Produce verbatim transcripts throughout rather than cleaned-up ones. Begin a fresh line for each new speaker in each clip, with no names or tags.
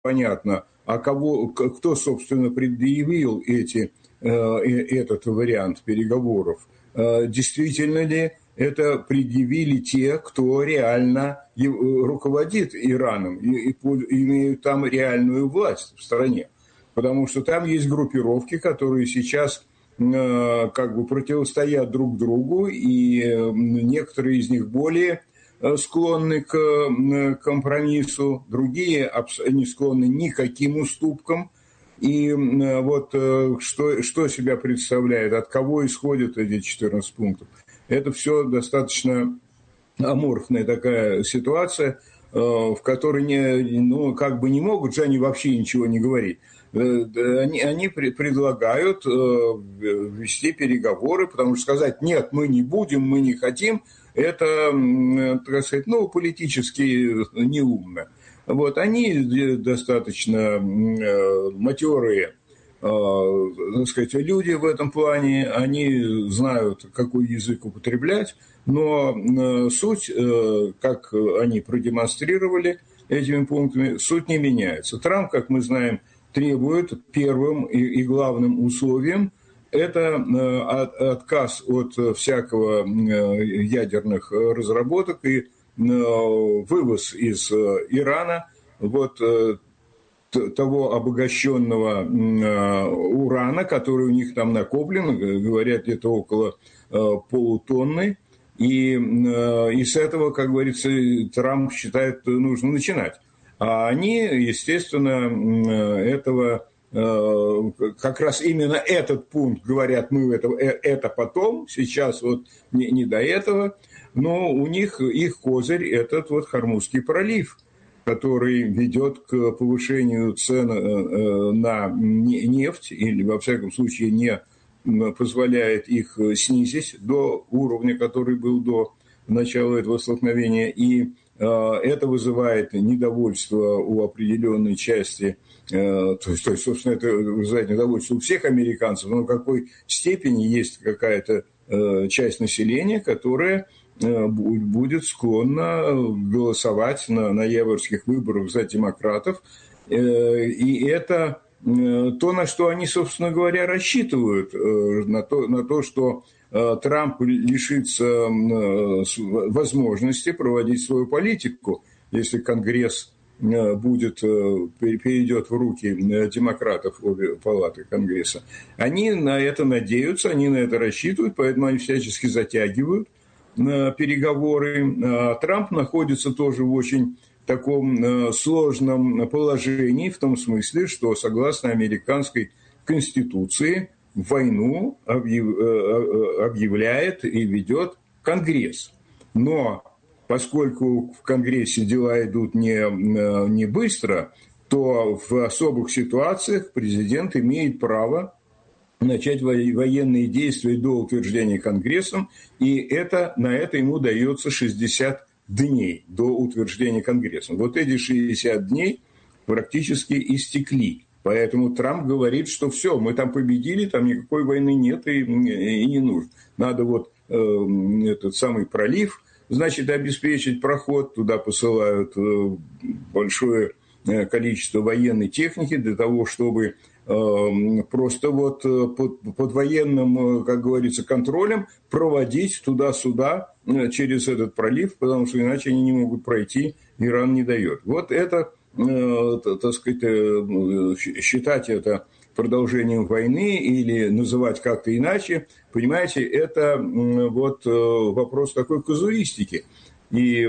понятно, а кого, кто, собственно, предъявил эти, этот вариант переговоров. Действительно ли это предъявили те, кто реально руководит Ираном и имеют там реальную власть в стране? Потому что там есть группировки, которые сейчас как бы противостоят друг другу, и некоторые из них более склонны к компромиссу, другие не склонны ни к каким уступкам. И вот что, что себя представляет, от кого исходят эти четырнадцать пунктов. Это все достаточно аморфная такая ситуация, в которой не, ну, как бы не могут же они вообще ничего не говорить. Они, они предлагают вести переговоры, потому что сказать «нет, мы не будем, мы не хотим», это, так сказать, ну, политически неумно. Вот, они достаточно матерые, так сказать, люди в этом плане, они знают, какой язык употреблять, но суть, как они продемонстрировали этими пунктами, суть не меняется. Трамп, как мы знаем, требует первым и главным условием это отказ от всякого ядерных разработок и вывоз из Ирана вот того обогащенного урана, который у них там накоплен, говорят, где-то около полутонны. И, и с этого, как говорится, Трамп считает, нужно начинать. А они, естественно, этого, как раз именно этот пункт, говорят, мы это, это потом, сейчас вот не, не до этого, но у них их козырь этот вот Хормузский пролив, который ведет к повышению цен на нефть, или, во всяком случае, не позволяет их снизить до уровня, который был до начала этого столкновения. И это вызывает недовольство у определенной части, то есть, то есть, собственно, это вызывает недовольство у всех американцев, но в какой степени есть какая-то часть населения, которая будет склонна голосовать на ноябрьских выборах за демократов. И это то, на что они, собственно говоря, рассчитывают, на то, на то, что Трамп лишится возможности проводить свою политику, если Конгресс будет, перейдет в руки демократов, обе палаты Конгресса. Они на это надеются, они на это рассчитывают, поэтому они всячески затягивают переговоры. Трамп находится тоже в очень таком сложном положении, в том смысле, что согласно американской конституции войну объявляет и ведет Конгресс. Но поскольку в Конгрессе дела идут не, не быстро, то в особых ситуациях президент имеет право начать военные действия до утверждения Конгрессом, и это, на это ему дается шестьдесят дней до утверждения Конгрессом. Вот эти шестьдесят дней практически истекли. Поэтому Трамп говорит, что все, мы там победили, там никакой войны нет и, и не нужно. Надо вот э, этот самый пролив, значит, обеспечить проход. Туда посылают э, большое количество военной техники для того, чтобы просто вот под, под военным, как говорится, контролем проводить туда-сюда через этот пролив, потому что иначе они не могут пройти, Иран не дает. Вот это, так сказать, считать это продолжением войны или называть как-то иначе, понимаете, это вот вопрос такой казуистики. И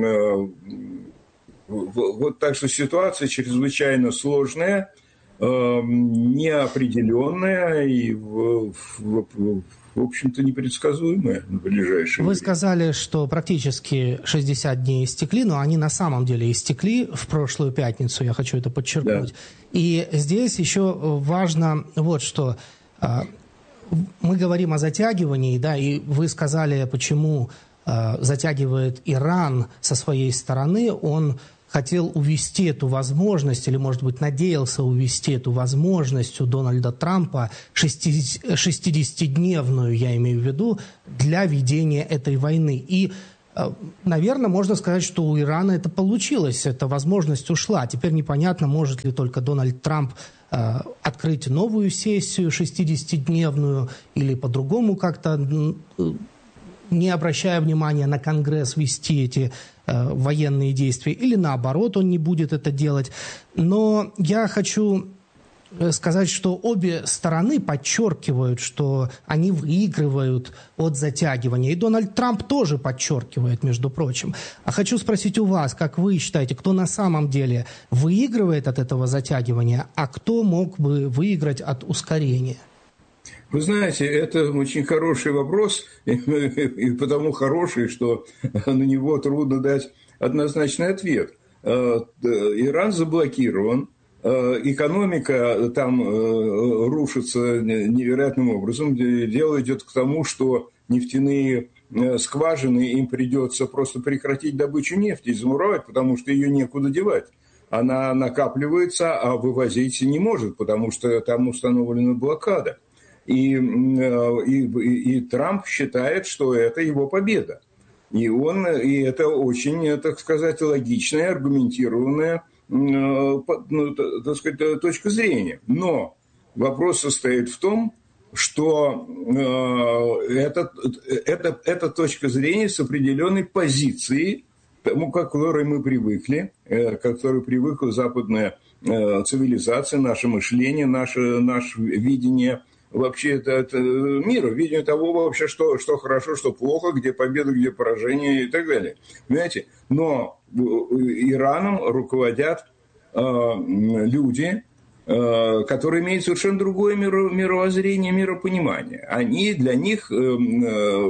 вот так что ситуация чрезвычайно сложная, неопределенная и, в, в, в общем-то, непредсказуемая на ближайшее время.
Вы сказали, что практически шестьдесят дней истекли, но они на самом деле истекли в прошлую пятницу, я хочу это подчеркнуть. Да. И здесь еще важно вот что. Мы говорим о затягивании, да, и вы сказали, почему затягивает Иран со своей стороны. Он хотел увести эту возможность, или, может быть, надеялся увести эту возможность у Дональда Трампа, шестидесятидневную, я имею в виду, для ведения этой войны. И наверное, можно сказать, что у Ирана это получилось, эта возможность ушла. Теперь непонятно, может ли только Дональд Трамп открыть новую сессию шестидесятидневную или по-другому как-то, не обращая внимания на Конгресс, вести эти э, военные действия, или наоборот, он не будет это делать. Но я хочу сказать, что обе стороны подчеркивают, что они выигрывают от затягивания. И Дональд Трамп тоже подчеркивает, между прочим. А хочу спросить у вас, как вы считаете, кто на самом деле выигрывает от этого затягивания, а кто мог бы выиграть от ускорения?
Вы знаете, это очень хороший вопрос, и потому хороший, что на него трудно дать однозначный ответ. Иран заблокирован, экономика там рушится невероятным образом. Дело идет к тому, что нефтяные скважины им придется просто прекратить добычу нефти и замуровать, потому что ее некуда девать. Она накапливается, а вывозить не может, потому что там установлена блокада. И, и, и Трамп считает, что это его победа. И, он, и это очень, так сказать, логичная, аргументированная, ну, так сказать, точка зрения. Но вопрос состоит в том, что это, это, это точка зрения с определенной позицией, тому, к которой мы привыкли, к которой привыкла западная цивилизация, наше мышление, наше, наше видение вообще это, это мира, видение того вообще, что, что хорошо, что плохо, где победа, где поражение и так далее. Понимаете? Но Ираном руководят э, люди, э, которые имеют совершенно другое миро, мировоззрение, миропонимание. Они, для них э, э,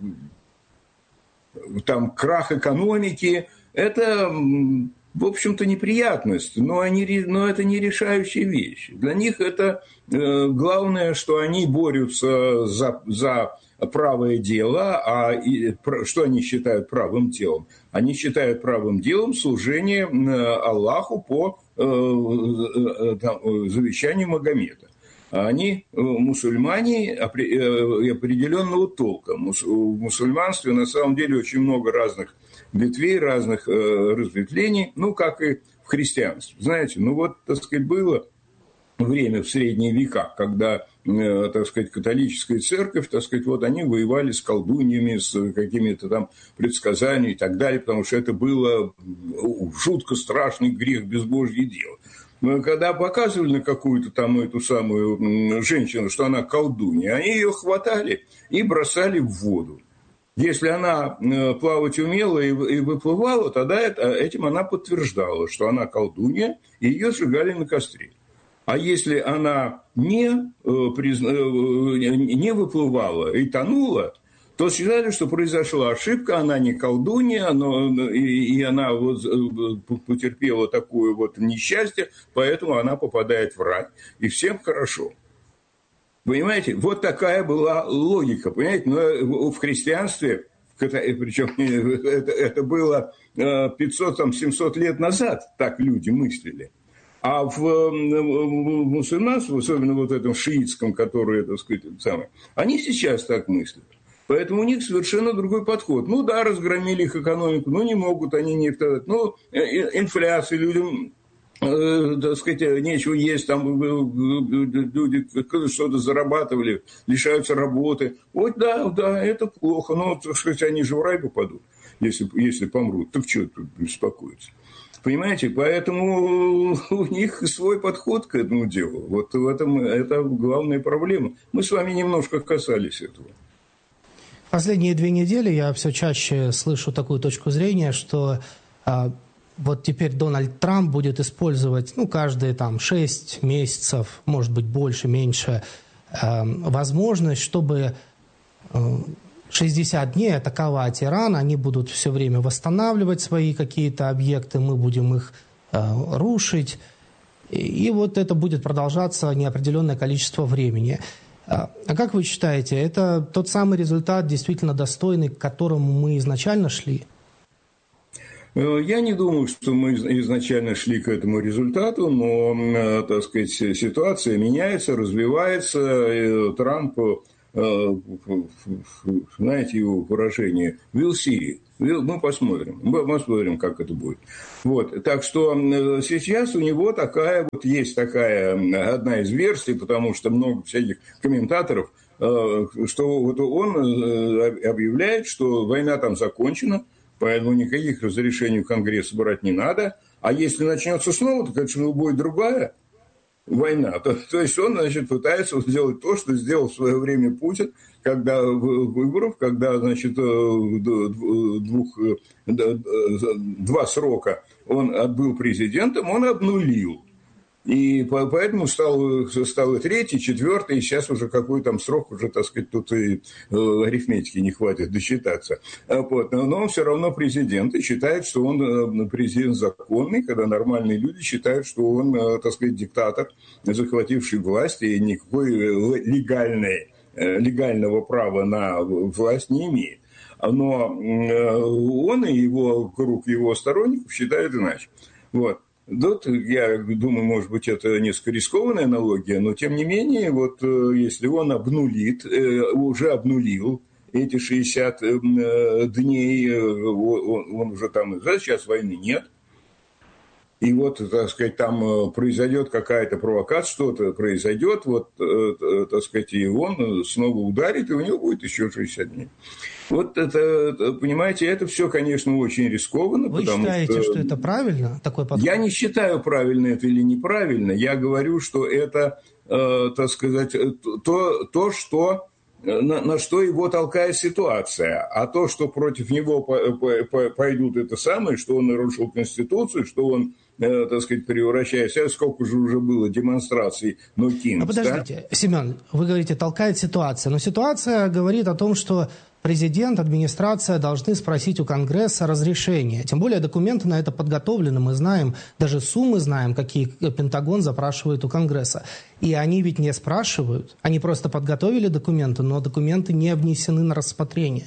там крах экономики – это, в общем-то, неприятность, но, они, но это не решающая вещь. Для них это э, главное, что они борются за, за правое дело, а и, что они считают правым делом? Они считают правым делом служение Аллаху по э, э, э, завещанию Магомета. Они мусульмане определенного толка. В мусульманстве на самом деле очень много разных ветвей, разных разветвлений, ну, как и в христианстве. Знаете, ну вот, так сказать, было время в средние века, когда, так сказать, католическая церковь, так сказать, вот они воевали с колдуньями, с какими-то там предсказаниями и так далее, потому что это было жутко страшный грех, безбожье дело. Когда показывали на какую-то там эту самую женщину, что она колдунья, они ее хватали и бросали в воду. Если она плавать умела и выплывала, тогда этим она подтверждала, что она колдунья, и ее сжигали на костре. А если она не, не выплывала и тонула, то считали, что произошла ошибка, она не колдунья, но, и, и она вот потерпела такое вот несчастье, поэтому она попадает в рай. И всем хорошо. Понимаете, вот такая была логика, понимаете, но в христианстве, причем это, это было пятьсот-семьсот лет назад, так люди мыслили. А в, в мусульманстве, особенно вот этом шиитском, которое, так сказать, самое, они сейчас так мыслят. Поэтому у них совершенно другой подход. Ну да, разгромили их экономику, но не могут они не... Ну, инфляция, людям, э, так сказать, нечего есть, там люди что-то зарабатывали, лишаются работы. Вот да, да, это плохо, но, так сказать, они же в рай попадут, если, если помрут. Так что тут беспокоиться? Понимаете, поэтому у них свой подход к этому делу. Вот в этом это главная проблема. Мы с вами немножко касались этого.
Последние две недели я все чаще слышу такую точку зрения, что а, вот теперь Дональд Трамп будет использовать, ну, каждые там шесть месяцев, может быть, больше, меньше, а, возможность, чтобы а, шестьдесят дней атаковать Иран, они будут все время восстанавливать свои какие-то объекты, мы будем их а, рушить, и, и вот это будет продолжаться неопределенное количество времени. А как вы считаете, это тот самый результат, действительно достойный, к которому мы изначально шли?
Я не думаю, что мы изначально шли к этому результату, но, так сказать, ситуация меняется, развивается. Трамп знаете его выражение, we'll see, мы посмотрим, мы посмотрим, как это будет. Вот. Так что сейчас у него такая, вот есть такая одна из версий, потому что много всяких комментаторов, что вот он объявляет, что война там закончена, поэтому никаких разрешений у Конгресса брать не надо, а если начнется снова, то, конечно, будет другая война. То, то есть он, значит, пытается сделать то, что сделал в свое время Путин, когда выборов, когда, значит, двух, два срока он отбыл президентом, он обнулил. И поэтому стал, стал и третий, четвертый, и сейчас уже какой там срок, уже, так сказать, тут и арифметики не хватит досчитаться. Вот. Но он все равно президент и считает, что он президент законный, когда нормальные люди считают, что он, так сказать, диктатор, захвативший власть, и никакой легальной, легального права на власть не имеет. Но он и его круг его сторонников считают иначе. Вот. Тут, я думаю, может быть, это несколько рискованная аналогия, но, тем не менее, вот если он обнулит, уже обнулил эти шестьдесят дней, он уже там, сейчас войны нет, и вот, так сказать, там произойдет какая-то провокация, что-то произойдет, вот, так сказать, и он снова ударит, и у него будет еще шестьдесят дней. Вот это, понимаете, это все, конечно, очень рискованно.
Вы потому считаете, что... что это правильно, такой подход?
Я не считаю, правильно это или неправильно. Я говорю, что это, э, так сказать, то, то что, на, на что его толкает ситуация. А то, что против него пойдут это самое, что он нарушил Конституцию, что он, э, так сказать, превращается... Сколько же уже было демонстраций, но Кингс,
а подождите,
да?
Семен, вы говорите, толкает ситуация. Но ситуация говорит о том, что президент, администрация должны спросить у Конгресса разрешения. Тем более документы на это подготовлены. Мы знаем, даже суммы знаем, какие Пентагон запрашивает у Конгресса. И они ведь не спрашивают. Они просто подготовили документы, но документы не внесены на рассмотрение.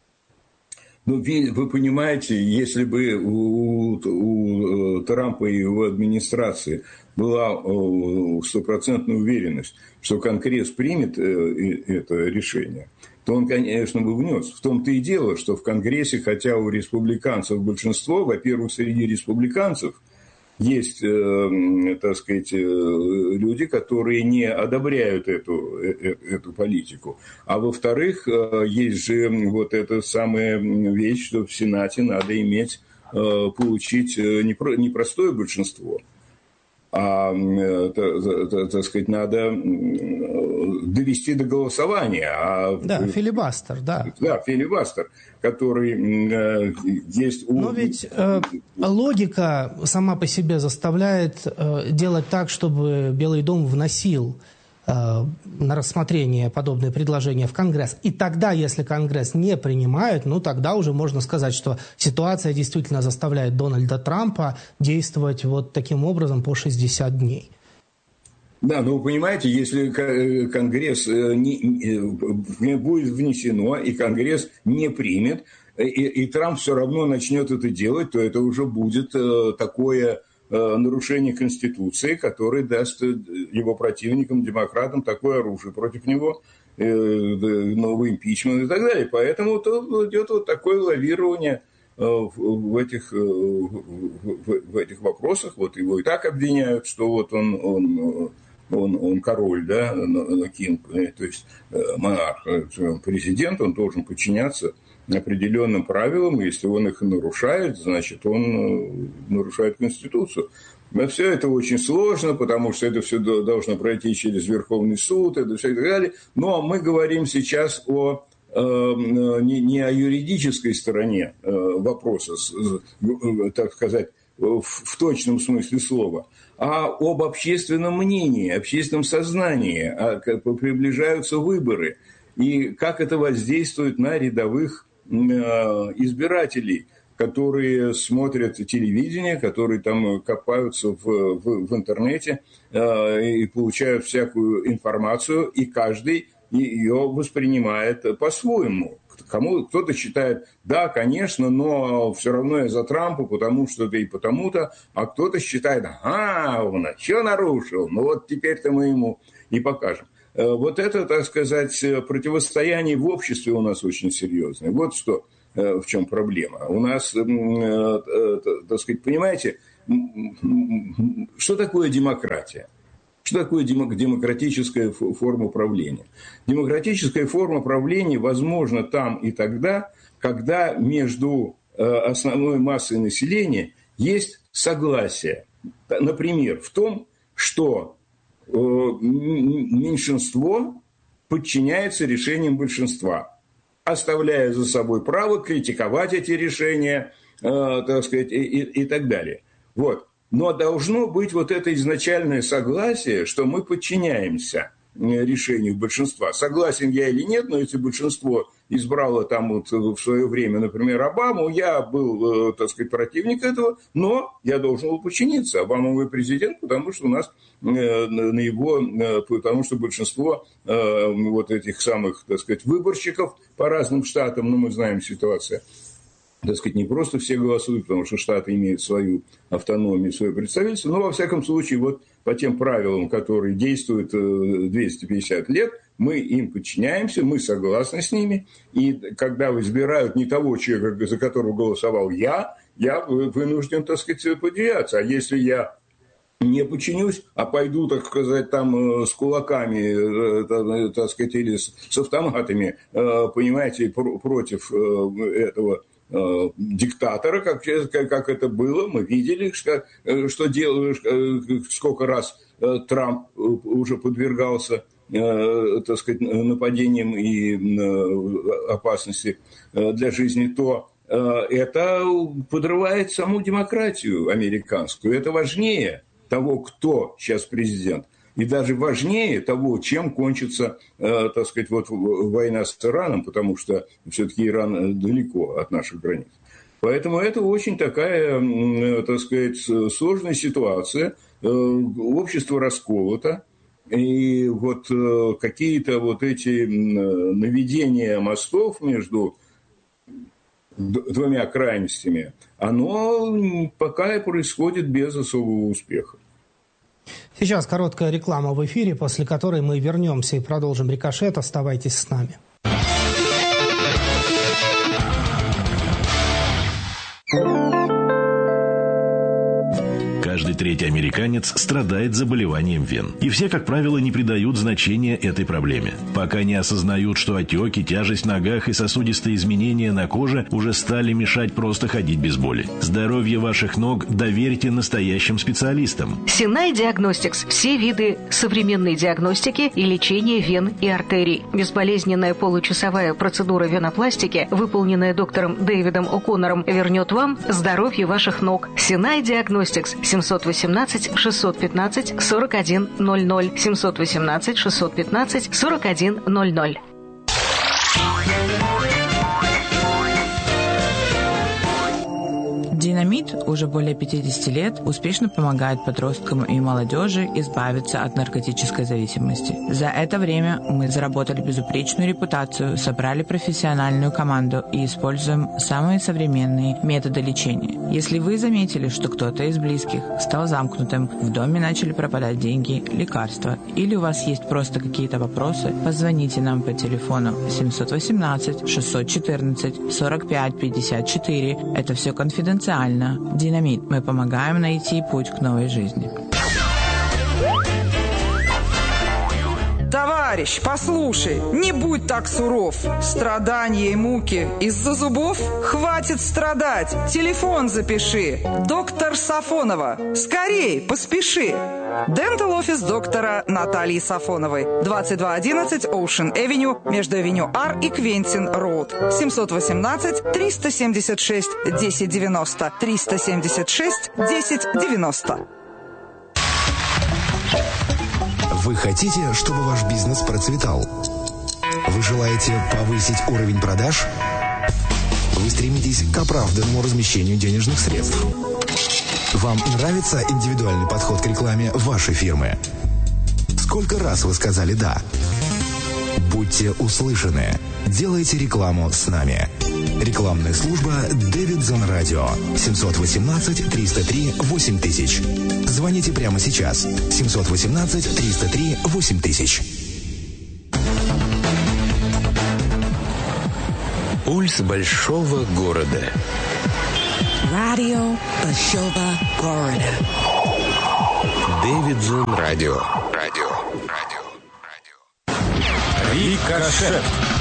Ну, вы понимаете, если бы у, у Трампа и его администрации была стопроцентная уверенность, что Конгресс примет это решение, то он, конечно, бы внес. В том-то и дело, что в Конгрессе, хотя у республиканцев большинство, во-первых, среди республиканцев есть, э, так сказать, люди, которые не одобряют эту, э, эту политику. А во-вторых, э, есть же вот эта самая вещь, что в Сенате надо иметь, э, получить не, про, не простое большинство, а, так сказать, надо довести до голосования. А,
да, филибастер, да.
Да, филибастер, который э, есть у...
Но ведь э, логика сама по себе заставляет э, делать так, чтобы Белый дом вносил э, на рассмотрение подобные предложения в Конгресс. И тогда, если Конгресс не принимает, ну тогда уже можно сказать, что ситуация действительно заставляет Дональда Трампа действовать вот таким образом по шестьдесят дней.
Да, но вы понимаете, если Конгресс не, не будет внесено, и Конгресс не примет, и, и Трамп все равно начнет это делать, то это уже будет такое нарушение Конституции, которое даст его противникам, демократам, такое оружие против него, новый импичмент и так далее. Поэтому то идет вот такое лавирование в этих, в этих вопросах. Вот его и так обвиняют, что вот он... он Он, он король, да, кинг, то есть монарх, президент, он должен подчиняться определенным правилам, если он их нарушает, значит, он нарушает Конституцию. Но все это очень сложно, потому что это все должно пройти через Верховный суд, это все и так далее. Но мы говорим сейчас о не, не о юридической стороне вопроса, так сказать, в точном смысле слова, а об общественном мнении, общественном сознании, а как приближаются выборы, и как это воздействует на рядовых избирателей, которые смотрят телевидение, которые там копаются в, в, в интернете и получают всякую информацию, и каждый ее воспринимает по-своему. Кому кто-то считает, да, конечно, но все равно я за Трампа, потому что-то и потому-то, а кто-то считает, ага, он что нарушил, ну вот теперь-то мы ему и покажем. вот это, так сказать, противостояние в обществе у нас очень серьезное. Вот что, в чем проблема. У нас, так сказать, понимаете, что такое демократия? Что такое демократическая форма правления? Демократическая форма правления возможна там и тогда, когда между основной массой населения есть согласие. Например, в том, что меньшинство подчиняется решениям большинства, оставляя за собой право критиковать эти решения, так сказать, и, и, и так далее. Вот. Но должно быть вот это изначальное согласие, что мы подчиняемся решению большинства. Согласен я или нет, но если большинство избрало там вот в свое время, например, Обаму, я был, так сказать, противник этого, но я должен был подчиниться. Обама мой президент, потому что у нас на его, потому что большинство вот этих самых, так сказать, выборщиков по разным штатам, ну, мы знаем ситуацию, так сказать, не просто все голосуют, потому что штаты имеют свою автономию, свое представительство, но, во всяком случае, вот по тем правилам, которые действуют двести пятьдесят лет, мы им подчиняемся, мы согласны с ними, и когда избирают не того человека, за которого голосовал я, я вынужден, так сказать, подчиняться. А если я не подчинюсь, а пойду, так сказать, там с кулаками, так сказать, или с автоматами, понимаете, против этого диктатора, как, как это было, мы видели, что, что делали, сколько раз Трамп уже подвергался, так сказать, нападениям и опасности для жизни, то это подрывает саму демократию американскую. Это важнее того, кто сейчас президент. И даже важнее того, чем кончится, э, так сказать, вот война с Ираном, потому что все-таки Иран далеко от наших границ. Поэтому это очень такая, э, так сказать, сложная ситуация. Э, общество расколото. И вот э, какие-то вот эти э, наведения мостов между двумя крайностями, оно пока и происходит без особого успеха.
Сейчас короткая реклама в эфире, после которой мы вернемся и продолжим «Рикошет». Оставайтесь с нами.
Каждый третий американец страдает заболеванием вен. И все, как правило, не придают значения этой проблеме. Пока не осознают, что отеки, тяжесть в ногах и сосудистые изменения на коже уже стали мешать просто ходить без боли. Здоровье ваших ног доверьте настоящим специалистам. Синай Диагностикс. Все виды современной диагностики и лечения вен и артерий. Безболезненная получасовая процедура венопластики, выполненная доктором Дэвидом О'Коннором, вернет вам здоровье ваших ног. Синай Диагностикс. семьсот восемнадцать шестьсот пятнадцать сорок один ноль ноль. семьсот восемнадцать шестьсот пятнадцать сорок один ноль ноль.
Динамит уже более пятьдесят лет успешно помогает подросткам и молодежи избавиться от наркотической зависимости. За это время мы заработали безупречную репутацию, собрали профессиональную команду и используем самые современные методы лечения. Если вы заметили, что кто-то из близких стал замкнутым, в доме начали пропадать деньги, лекарства, или у вас есть просто какие-то вопросы, позвоните нам по телефону семь один восемь шесть один четыре сорок пять пятьдесят четыре. Это все конфиденциально. Динамит. Мы помогаем найти путь к новой жизни.
Товарищ, послушай, не будь так суров. Страдания и муки из-за зубов? Хватит страдать. Телефон запиши. Доктор Сафонова. Скорей, поспеши. Дентал офис доктора Натальи Сафоновой. двадцать два одиннадцать Ocean Avenue между Авеню Ар и Квентин Роуд. семь один восемь триста семьдесят шесть десять девяносто. триста семьдесят шесть десять девяносто.
Вы хотите, чтобы ваш бизнес процветал? Вы желаете повысить уровень продаж? Вы стремитесь к оправданному размещению денежных средств? Вам нравится индивидуальный подход к рекламе вашей фирмы? Сколько раз вы сказали «да»? Будьте услышаны. Делайте рекламу с нами. Рекламная служба Дэвидсон Радио. семь один восемь триста три восемь тысяч. Звоните прямо сейчас. семь один восемь триста три восемь тысяч.
Пульс большого города.
Радио большого города.
Дэвидсон Радио. Радио. Радио. Радио.
Рикошет.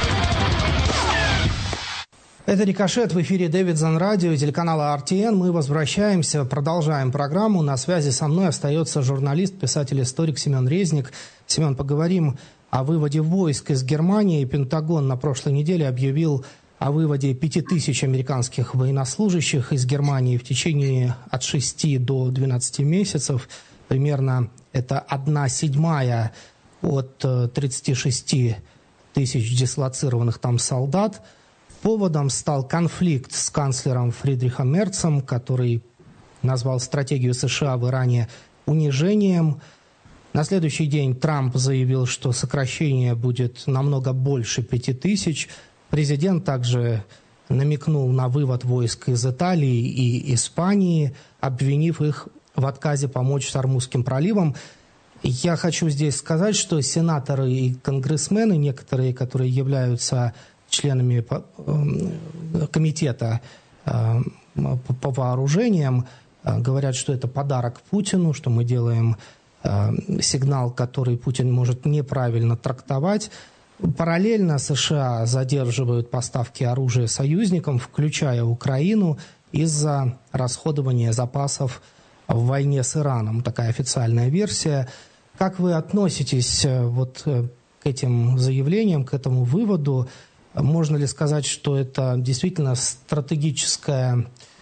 Это «Рикошет», в эфире Дэвидсон Радио, телеканала ар ти эн. Мы возвращаемся, продолжаем программу. На связи со мной остается журналист, писатель, историк Семен Резник. Семен, поговорим о выводе войск из Германии. Пентагон на прошлой неделе объявил о выводе пяти тысяч американских военнослужащих из Германии в течение от шести до двенадцати месяцев. Примерно это одна седьмая от тридцати шести тысяч дислоцированных там солдат. Поводом стал конфликт с канцлером Фридрихом Мерцем, который назвал стратегию США в Иране унижением. На следующий день Трамп заявил, что сокращение будет намного больше пяти тысяч. Президент также намекнул на вывод войск из Италии и Испании, обвинив их в отказе помочь с Ормузским проливом. Я хочу здесь сказать, что сенаторы и конгрессмены, некоторые, которые являются членами комитета по вооружениям, говорят, что это подарок Путину, что мы делаем сигнал, который Путин может неправильно трактовать. Параллельно США задерживают поставки оружия союзникам, включая Украину, из-за расходования запасов в войне с Ираном. Такая официальная версия. Как вы относитесь вот к этим заявлениям, к этому выводу? Можно ли сказать, что это действительно стратегическая,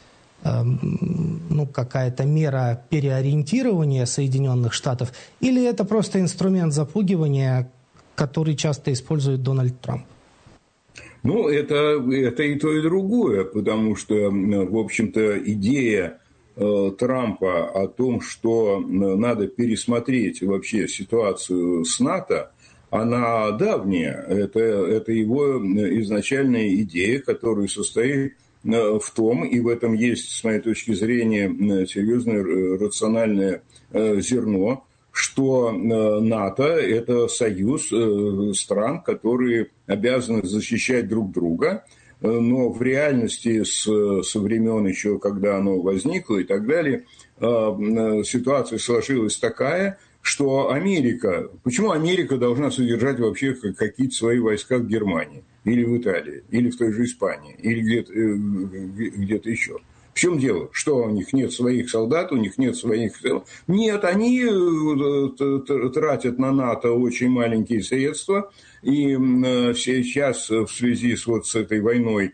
ну, какая-то мера переориентирования Соединенных Штатов, или это просто инструмент запугивания, который часто использует Дональд Трамп?
Ну, это, это и то, и другое, потому что, в общем-то, идея э, Трампа о том, что надо пересмотреть вообще ситуацию с НАТО, она давняя. Это, это его изначальная идея, которая состоит в том, и в этом есть, с моей точки зрения, серьезное рациональное зерно, что НАТО – это союз стран, которые обязаны защищать друг друга, но в реальности с, со времен еще, когда оно возникло и так далее, ситуация сложилась такая, что Америка... Почему Америка должна содержать вообще какие-то свои войска в Германии? Или в Италии? Или в той же Испании? Или где-то, где-то еще? В чем дело? Что у них нет своих солдат, у них нет своих... Нет, они тратят на НАТО очень маленькие средства. И сейчас в связи с, вот с этой войной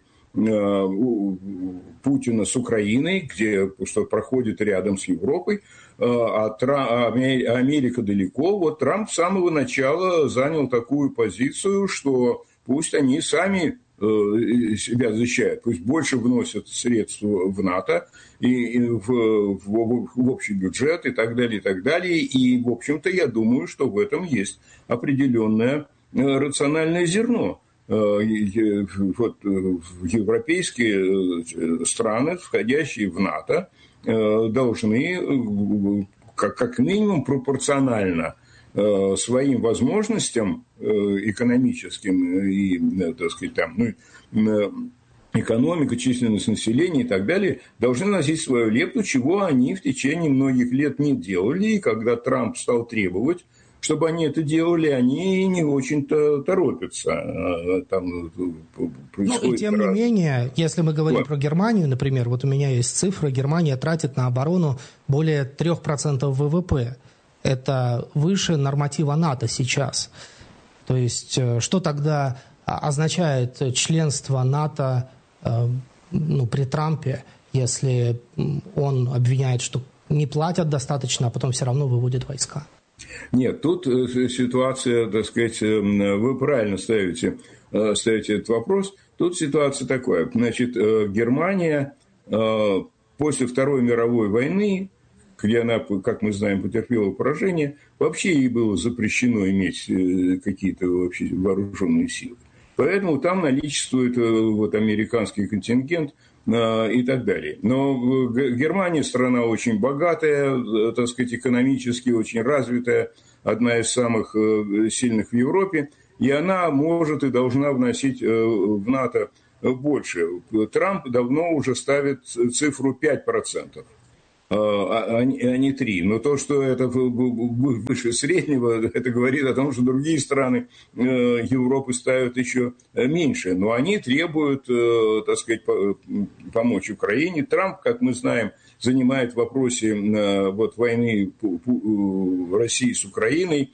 Путина с Украиной, где что проходит рядом с Европой, а Америка далеко. Вот Трамп с самого начала занял такую позицию, что пусть они сами себя защищают, пусть больше вносят средств в НАТО и в, в, в общий бюджет и так далее, и так далее. И, в общем-то, я думаю, что в этом есть определенное рациональное зерно. Вот европейские страны, входящие в НАТО, должны как, как минимум пропорционально своим возможностям экономическим и, так сказать, там, ну, экономика, численность населения и так далее, должны носить свою лепту, чего они в течение многих лет не делали. И когда Трамп стал требовать, чтобы они это делали, они не очень-то торопятся. Там происходит...
Ну и тем не менее, если мы говорим вот. про Германию, например, вот у меня есть цифра, Германия тратит на оборону более трех процентов вэ вэ пэ. Это выше норматива НАТО сейчас. То есть, что тогда означает членство НАТО ну, при Трампе, если он обвиняет, что не платят достаточно, а потом все равно выводят войска?
Нет, тут ситуация, так сказать, вы правильно ставите, ставите этот вопрос. Тут ситуация такая. Значит, Германия после Второй мировой войны, где она, как мы знаем, потерпела поражение, вообще ей было запрещено иметь какие-то вообще вооруженные силы. Поэтому там наличествует вот, американский контингент и так далее. Но Германия страна очень богатая, так сказать, экономически очень развитая, одна из самых сильных в Европе, и она может и должна вносить в НАТО больше. Трамп давно уже ставит цифру пять процентов. А не три. Но то, что это выше среднего, это говорит о том, что другие страны Европы ставят еще меньше. Но они требуют, так сказать, помочь Украине. Трамп, как мы знаем, занимает в вопросе вот, войны России с Украиной,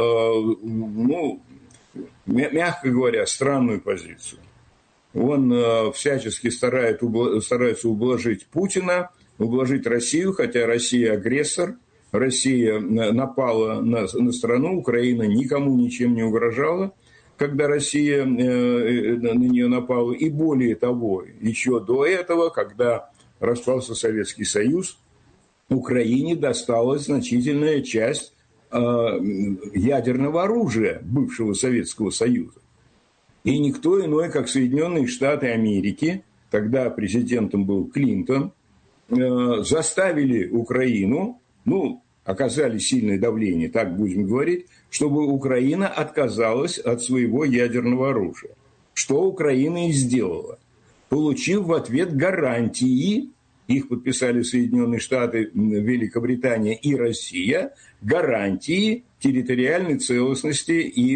ну, мягко говоря, странную позицию. Он всячески старается, старается ублажить Путина, ублажить Россию, хотя Россия агрессор, Россия напала на, на страну, Украина никому ничем не угрожала, когда Россия э, на нее напала. И более того, еще до этого, когда распался Советский Союз, Украине досталась значительная часть э, ядерного оружия бывшего Советского Союза. И никто иной, как Соединенные Штаты Америки, тогда президентом был Клинтон, заставили Украину, ну, оказали сильное давление, так будем говорить, чтобы Украина отказалась от своего ядерного оружия. Что Украина и сделала, получив в ответ гарантии, их подписали Соединенные Штаты, Великобритания и Россия, гарантии территориальной целостности и,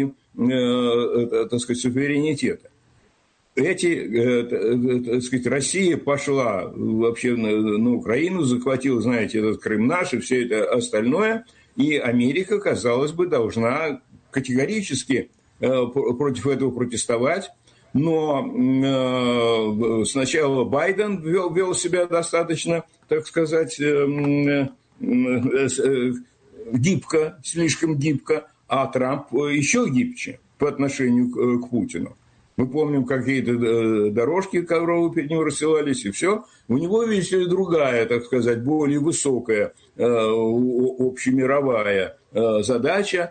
э, так сказать, суверенитета. Эти, э, так сказать, Россия пошла вообще на, на Украину, захватила, знаете, этот Крым наш и все это остальное, и Америка, казалось бы, должна категорически э, против этого протестовать, но э, сначала Байден вел, вел себя достаточно, так сказать, э, э, э, гибко, слишком гибко, а Трамп еще гибче по отношению к, к Путину. Мы помним, какие-то дорожки ковровые перед ним расстилались, и все. У него есть другая, так сказать, более высокая общемировая задача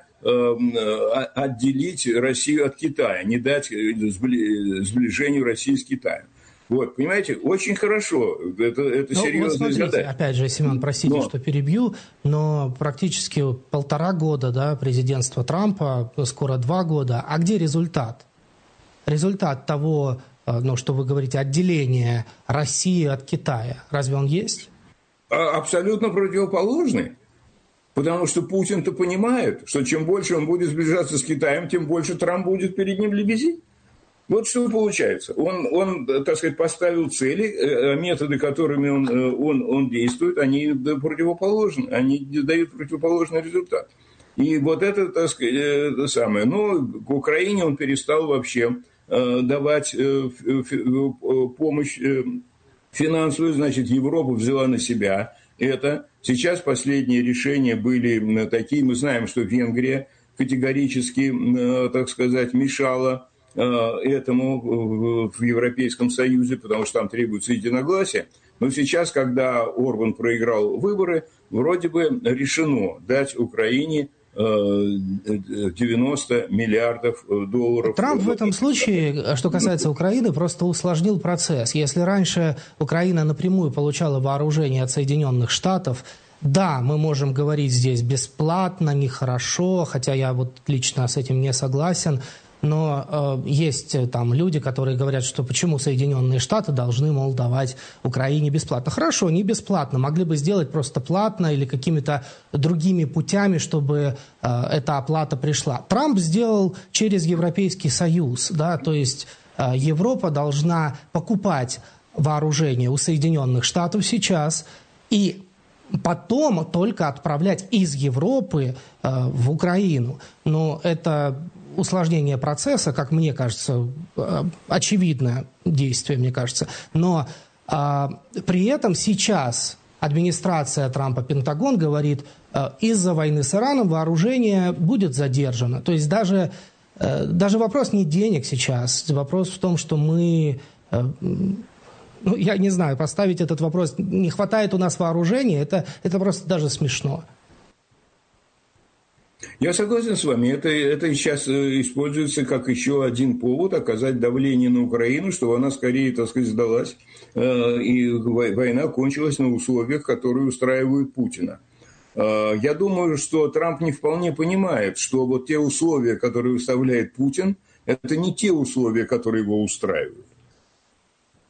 отделить Россию от Китая, не дать сближению России с Китаем. Вот, понимаете, очень хорошо, это, это серьезная вот задача.
Опять же, Семен, простите, но... что перебью, но практически полтора года, да, президентства Трампа, скоро два года. А где результат? Результат того, ну, что вы говорите, отделения России от Китая, разве он есть?
Абсолютно противоположный. Потому что Путин-то понимает, что чем больше он будет сближаться с Китаем, тем больше Трамп будет перед ним лебезить. Вот что получается. Он, он, так сказать, поставил цели, методы, которыми он, он, он действует, они противоположны, они дают противоположный результат. И вот это, так сказать, это самое. Но к Украине он перестал вообще давать помощь финансовую, значит, Европа взяла на себя это. Сейчас последние решения были такие, мы знаем, что Венгрия категорически, так сказать, мешала этому в Европейском Союзе, потому что там требуется единогласие. Но сейчас, когда Орбан проиграл выборы, вроде бы решено дать Украине девяносто миллиардов долларов.
Трамп в этом случае, что касается Украины, просто усложнил процесс. Если раньше Украина напрямую получала вооружение от Соединенных Штатов, да, мы можем говорить здесь бесплатно, нехорошо, хотя я вот лично с этим не согласен, но э, есть там люди, которые говорят, что почему Соединенные Штаты должны, мол, давать Украине бесплатно. Хорошо, не бесплатно, могли бы сделать просто платно или какими-то другими путями, чтобы э, эта оплата пришла. Трамп сделал через Европейский Союз, да, то есть э, Европа должна покупать вооружение у Соединенных Штатов сейчас и потом только отправлять из Европы э, в Украину. Но это усложнение процесса, как мне кажется, очевидное действие, мне кажется. Но э, при этом сейчас администрация Трампа, Пентагон говорит, э, из-за войны с Ираном вооружение будет задержано. То есть даже, э, даже вопрос не денег сейчас, вопрос в том, что мы... Э, ну, я не знаю, поставить этот вопрос, не хватает у нас вооружения, это, это просто даже смешно.
Я согласен с вами. Это, это сейчас используется как еще один повод оказать давление на Украину, чтобы она скорее, так сказать, сдалась, и война кончилась на условиях, которые устраивают Путина. Я думаю, что Трамп не вполне понимает, что вот те условия, которые выставляет Путин, это не те условия, которые его устраивают.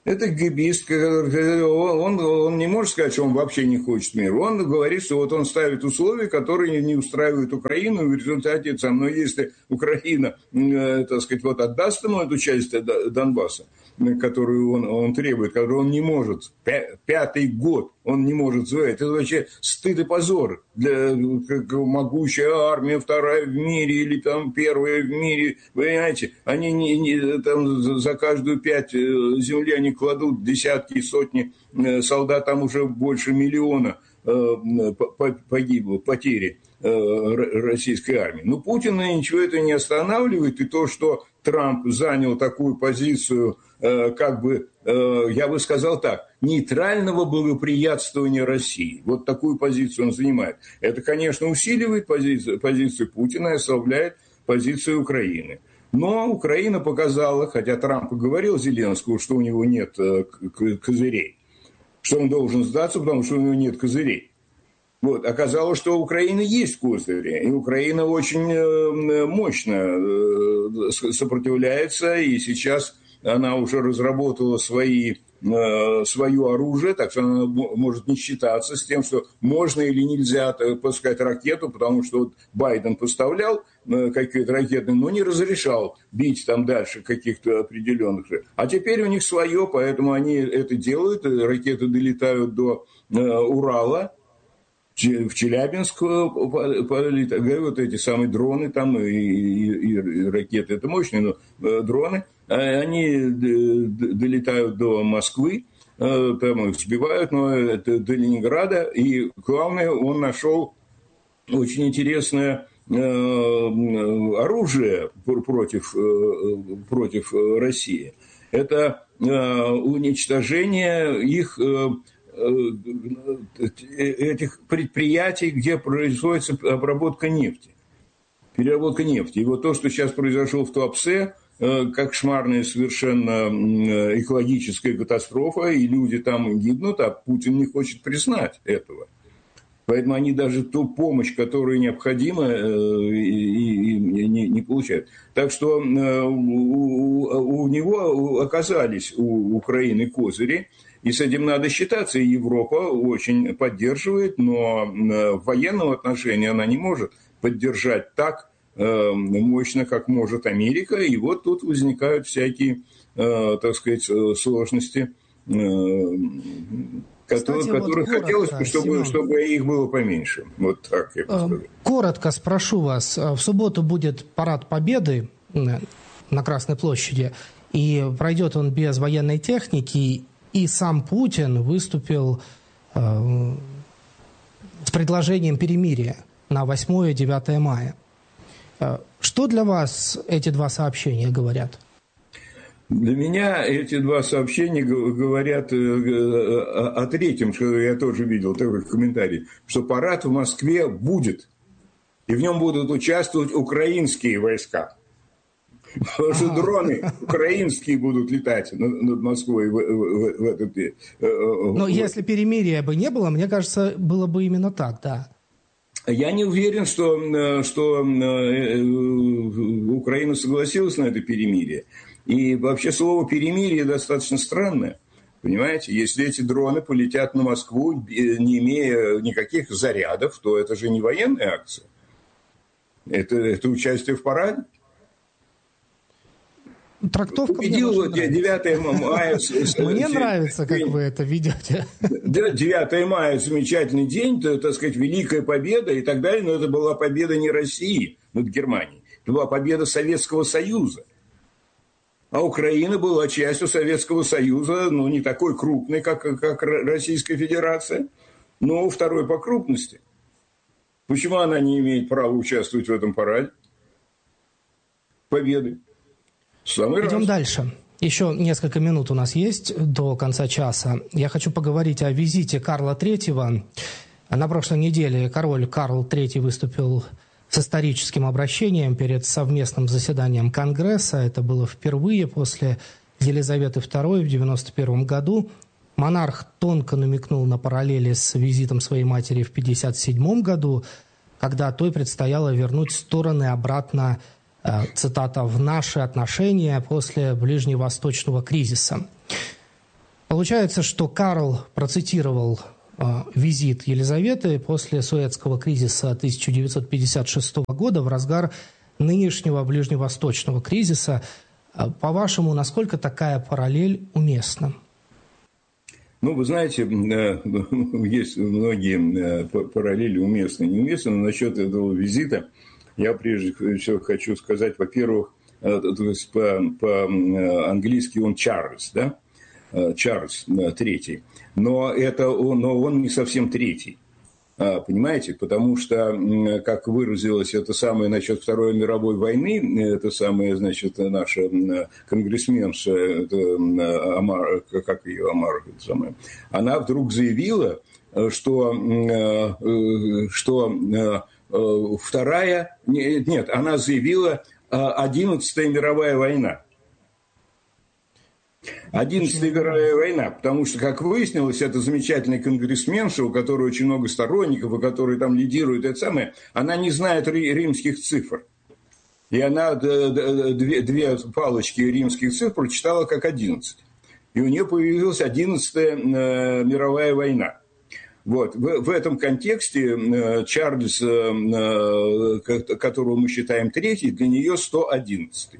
Это гэбист, он, он не может сказать, что он вообще не хочет мира. Он говорит, что вот он ставит условия, которые не устраивают Украину, и в результате со мной, если Украина, так сказать, вот отдаст ему эту часть Донбасса, которую он, он требует, которую он не может, пятый год он не может звать. Это вообще стыд и позор для как, могучая армия, вторая в мире или там первая в мире. Понимаете, они не, не, там за каждую пять земли они кладут десятки, сотни солдат, там уже больше миллиона погибло, потери российской армии. Но Путина ничего это не останавливает, и то, что Трамп занял такую позицию, как бы, я бы сказал так, нейтрального благоприятствования России. Вот такую позицию он занимает. Это, конечно, усиливает позицию, позицию Путина и ослабляет позицию Украины. Но Украина показала, хотя Трамп и говорил Зеленскому, что у него нет козырей, что он должен сдаться, потому что у него нет козырей. Вот. Оказалось, что у Украины есть козыри, и Украина очень мощно сопротивляется, и сейчас она уже разработала свои, свое оружие, так что она может не считаться с тем, что можно или нельзя пускать ракету, потому что вот Байден поставлял какие-то ракеты, но не разрешал бить там дальше каких-то определенных. А теперь у них свое, поэтому они это делают, ракеты долетают до Урала, в Челябинск полетают, вот эти самые дроны там и, и, и ракеты, это мощные, но дроны, они долетают до Москвы, там их сбивают, но это до Ленинграда, и главное, он нашел очень интересное оружие против, против России. Это уничтожение их этих предприятий, где производится обработка нефти, переработка нефти. И вот то, что сейчас произошло в Туапсе, как кошмарная совершенно экологическая катастрофа, и люди там гибнут, а Путин не хочет признать этого. Поэтому они даже ту помощь, которая необходима, и не, не получают. Так что у, у него оказались у Украины козыри, и с этим надо считаться, и Европа очень поддерживает, но в военном отношении она не может поддержать так мощно, как может Америка, и вот тут возникают всякие, так сказать, сложности,
Кстати,
которых
вот
хотелось бы, чтобы, чтобы их было поменьше. Вот так я бы сказал.
Коротко спрошу вас. В субботу будет парад Победы на Красной площади, и пройдет он без военной техники, и сам Путин выступил э, с предложением перемирия на восьмое-девятое мая. Что для вас эти два сообщения говорят?
Для меня эти два сообщения говорят о третьем, что я тоже видел, такой комментарий, что парад в Москве будет, и в нем будут участвовать украинские войска. Потому что дроны украинские будут летать над Москвой в, в, в этот...
Но в... если перемирия бы не было, мне кажется, было бы именно так, да.
Я не уверен, что, что Украина согласилась на это перемирие. И вообще слово «перемирие» достаточно странное. Понимаете, если эти дроны полетят на Москву, не имея никаких зарядов, то это же не военная акция. Это, это участие в параде.
Трактовка
победил девятое мая.
Мне нравится, как вы это ведете.
девятое мая замечательный день, так сказать, великая победа и так далее, но это была победа не России над Германией, это была победа Советского Союза. А Украина была частью Советского Союза, ну, не такой крупной, как, как Российская Федерация, но второй по крупности. Почему она не имеет права участвовать в этом параде победы? Самый
Идем
раз.
дальше. Еще несколько минут у нас есть до конца часа. Я хочу поговорить о визите Карла третьего. На прошлой неделе король Карл третий выступил с историческим обращением перед совместным заседанием Конгресса. Это было впервые после Елизаветы второй в девяносто первом году. Монарх тонко намекнул на параллели с визитом своей матери в пятьдесят седьмом году, когда той предстояло вернуть стороны обратно, цитата, «в наши отношения после ближневосточного кризиса». Получается, что Карл процитировал э, визит Елизаветы после Суэцкого кризиса тысяча девятьсот пятьдесят шестого года в разгар нынешнего ближневосточного кризиса. По-вашему, насколько такая параллель уместна?
Ну, вы знаете, есть многие параллели уместны и неуместны, но насчет этого визита я прежде всего хочу сказать, во-первых, то есть по-английски он Чарльз, да? Чарльз третий. Но, это он, но он не совсем третий. Понимаете? Потому что, как выразилась это самое насчет Второй мировой войны, это самая, значит, наша конгрессменша, это Амар, как ее Амар, это самое, она вдруг заявила, что, что вторая, нет, она заявила одиннадцатая мировая война. Одиннадцатая мировая война, потому что, как выяснилось, это замечательная конгрессменша, у которой очень много сторонников, у которой там лидирует это самое, она не знает римских цифр. И она две, две палочки римских цифр прочитала как одиннадцать. И у нее появилась одиннадцатая мировая война. Вот. В, в этом контексте Чарльз, которого мы считаем третий, для нее сто одиннадцатый.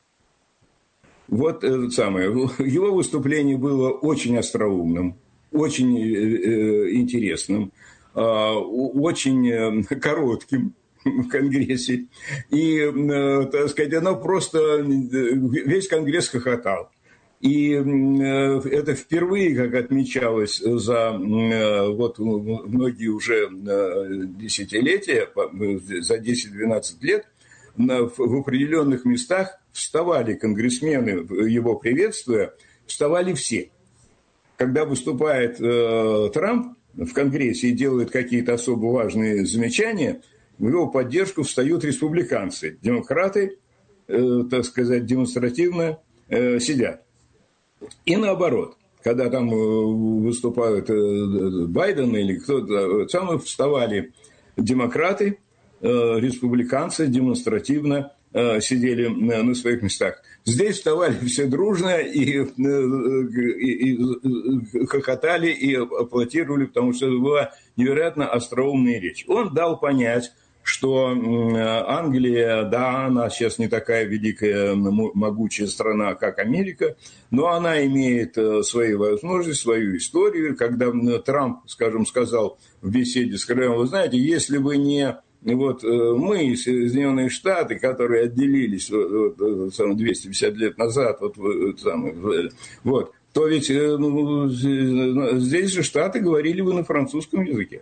Вот это самое. Его выступление было очень остроумным, очень интересным, очень коротким в Конгрессе. И, так сказать, оно просто... Весь Конгресс хохотал. И это впервые, как отмечалось за вот, многие уже десятилетия, за десять-двенадцать лет, в определенных местах вставали конгрессмены, его приветствуя, вставали все. Когда выступает э, Трамп в Конгрессе и делает какие-то особо важные замечания, в его поддержку встают республиканцы. Демократы, э, так сказать, демонстративно э, сидят. И наоборот, когда там выступают э, Байден или кто-то, сами вставали демократы, республиканцы демонстративно сидели на своих местах. Здесь вставали все дружно и, и, и хохотали, и аплодировали, потому что это была невероятно остроумная речь. Он дал понять, что Англия, да, она сейчас не такая великая, могучая страна, как Америка, но она имеет свои возможности, свою историю. Когда Трамп, скажем, сказал в беседе с Кремлем, вы знаете, если бы не... Вот мы, Соединенные Штаты, которые отделились двести пятьдесят лет назад, вот, вот, то ведь ну, здесь же Штаты говорили бы на французском языке.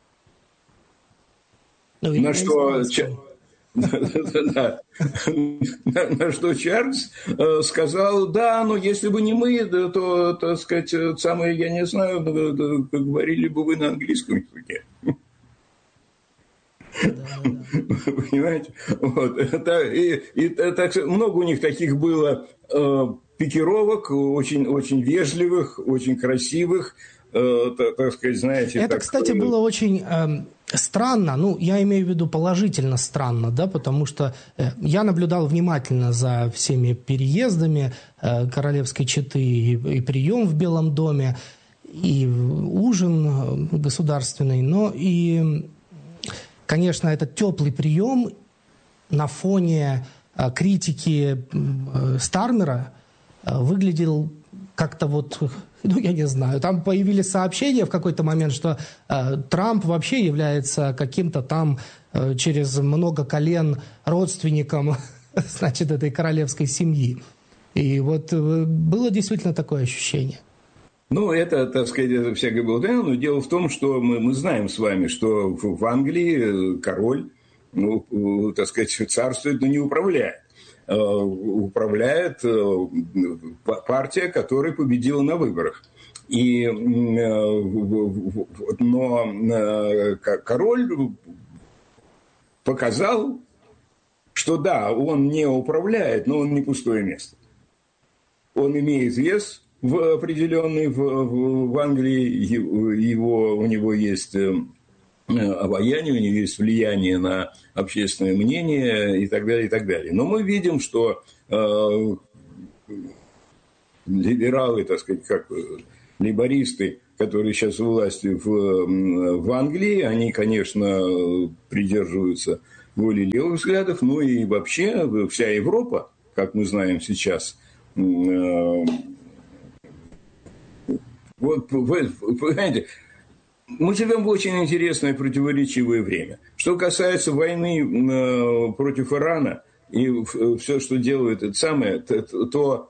Ну, на, что, на, на что Чарльз сказал, да, но если бы не мы, то, так сказать, самое, я не знаю, говорили бы вы на английском языке. Да, да. Понимаете? Вот. Это, и, и, так, много у них таких было э, пикировок, очень, очень вежливых, очень красивых, э, так, так сказать, знаете.
Это, так, кстати, было очень э, странно, ну, я имею в виду положительно странно, да, потому что э, я наблюдал внимательно за всеми переездами э, королевской четы и, и прием в Белом доме, и ужин государственный, но и... Конечно, этот теплый прием на фоне э, критики э, Стармера э, выглядел как-то вот, ну, я не знаю, там появились сообщения в какой-то момент, что э, Трамп вообще является каким-то там э, через много колен родственником, значит, этой королевской семьи. И вот э, было действительно такое ощущение.
Ну, это, так сказать, это всякое было, но дело в том, что мы, мы знаем с вами, что в, в Англии король, ну, так сказать, царствует, но не управляет. Э, управляет э, партия, которая победила на выборах. И, э, но э, король показал, что да, он не управляет, но он не пустое место. Он имеет вес в определенный в, в, в Англии, его, у него есть обаяние, у него есть влияние на общественное мнение и так далее, и так далее. Но мы видим, что э, либералы, так сказать, как лейбористы, которые сейчас у власти в, в Англии, они, конечно, придерживаются более левых взглядов, ну и вообще вся Европа, как мы знаем сейчас, вот, понимаете, мы живем в очень интересное противоречивое время. Что касается войны против Ирана и все, что делает это самое, то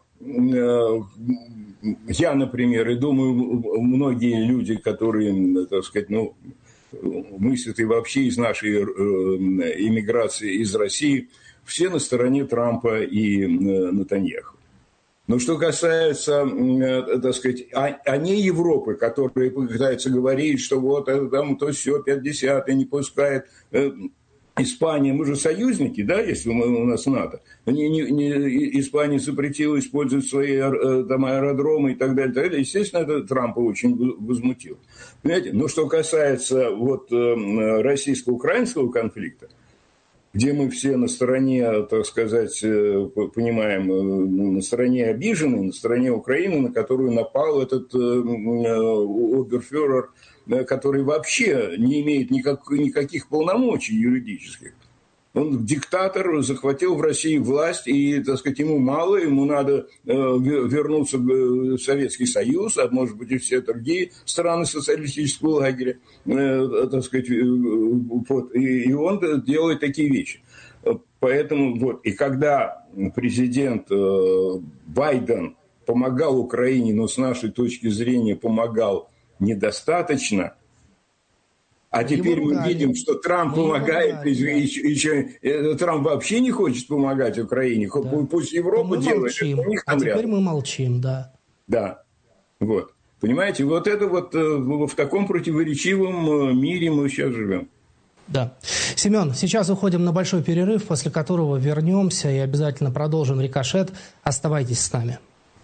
я, например, и думаю, многие люди, которые, так сказать, ну, мыслят и вообще из нашей иммиграции из России, все на стороне Трампа и Нетаньяху. Но что касается, так сказать, а, а не Европы, которая пытается говорить, что вот это там то все, пятьдесят, не пускает э, Испания, мы же союзники, да, если мы, у нас НАТО. Не, не, не, Испания запретила использовать свои там, аэродромы и так далее, так далее. Естественно, это Трампа очень возмутило. Понимаете? Но что касается вот, российско-украинского конфликта, где мы все на стороне, так сказать, понимаем, на стороне обиженной, на стороне Украины, на которую напал этот оберфюрер, который вообще не имеет никак, никаких полномочий юридических. Он диктатор, захватил в России власть, и, так сказать, ему мало, ему надо вернуться в Советский Союз, а может быть и все другие страны социалистического лагеря, так сказать, вот, и он делает такие вещи. Поэтому вот, и когда президент Байден помогал Украине, но с нашей точки зрения помогал недостаточно, а теперь мы ругали. видим, что Трамп мы помогает, и, и, и, и Трамп вообще не хочет помогать Украине, да. Пусть Европа делает,
это у них там а рядом. Теперь мы молчим, да.
Да, вот. Понимаете, вот это вот в таком противоречивом мире мы сейчас живем.
Да. Семен, сейчас уходим на большой перерыв, после которого вернемся и обязательно продолжим «Рикошет». Оставайтесь с нами.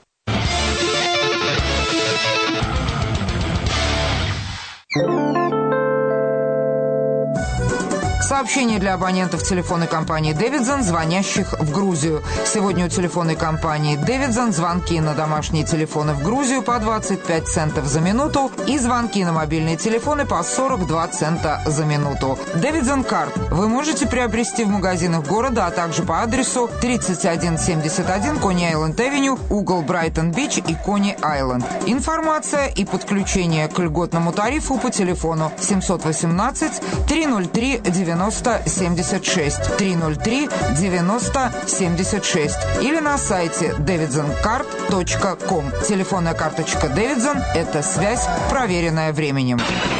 Сообщение для абонентов телефонной компании «Дэвидсон», звонящих в Грузию. Сегодня у телефонной компании «Дэвидсон» звонки на домашние телефоны в Грузию по двадцать пять центов за минуту и звонки на мобильные телефоны по сорок два цента за минуту. «Дэвидсон Карт» вы можете приобрести в магазинах города, а также по адресу тридцать один семьдесят один Кони-Айленд-Авеню, угол Брайтон-Бич и Кони-Айленд. Информация и подключение к льготному тарифу по телефону семьсот восемнадцать триста три девяносто семьдесят шесть триста три девяносто семьдесят шесть или на сайте дэвидсон карт точка ком. Телефонная карточка Дэвидсон – это связь, проверенная временем.